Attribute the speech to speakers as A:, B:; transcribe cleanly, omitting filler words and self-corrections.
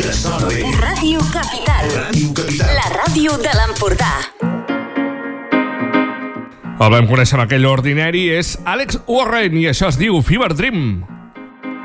A: que sona bé.
B: Ràdio Capital.
A: Ràdio Capital.
B: La ràdio de l'Empordà.
C: El vam conèixer amb aquell ordinari, és Alex Warren i això es diu Fever Dream.